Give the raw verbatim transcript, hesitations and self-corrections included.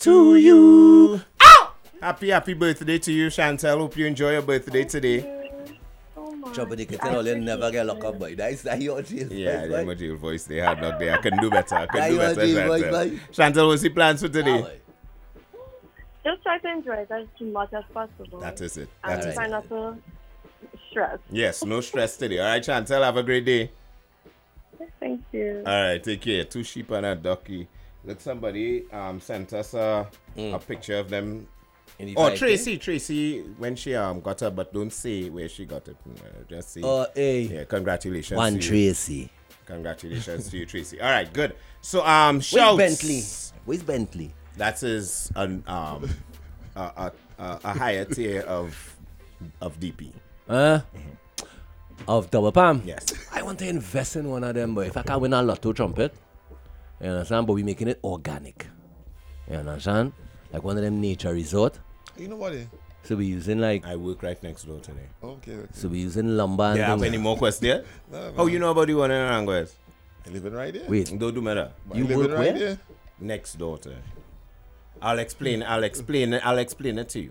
to you. Ow! Happy, happy birthday to you, Chantel. Hope you enjoy your birthday today. Somebody can tell you never get locked up, boy. That's that your jail. Yeah, that's my jail voice. They had knocked there. I can do better. I can That do your better, jail voice, Chantel. boy. Chantel, what's the plans for today? Just try to enjoy it as much as possible. That is it. And That is try it. not to stress. Yes, no stress today. All right, Chantel, have a great day. Thank you. All right, take care. Two sheep and a ducky. Look, somebody um sent us a, Mm. a picture of them. Any Oh, five Tracy, Tracy, when she um got it, but don't say where she got it. Uh, just say. Oh, hey. Yeah, congratulations. One to you. Tracy. Congratulations to you, Tracy. All right, good. So um, Where's shouts. Bentley? Where's Bentley? That is an um a, a, a, a higher tier of of D P. Huh? Of Double Palm? Yes. I want to invest in one of them, but if I can win a lotto trumpet, you understand? But we making it organic. You understand? Like one of them nature resort. You know what? eh? So we using like, I work right next door today. Okay, okay. so we using lumber and Do you have things. any more questions? No, How no. you know about the one in Aranguez? You living right there? Wait, Don't do matter. But you living work right where? there? Next door to. I'll explain. I'll explain it. I'll explain it to you.